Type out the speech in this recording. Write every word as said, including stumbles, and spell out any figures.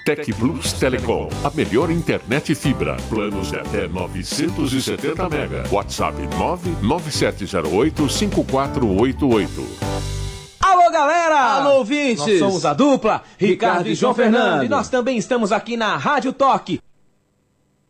Tec Plus Telecom, a melhor internet fibra. Planos de até novecentos e setenta mega. WhatsApp nove nove sete zero oito cinco quatro oito oito. Alô, galera! Alô, ouvintes! Nós somos a dupla, Ricardo, Ricardo e João e João Fernando. Fernando. E nós também estamos aqui na Rádio Toque.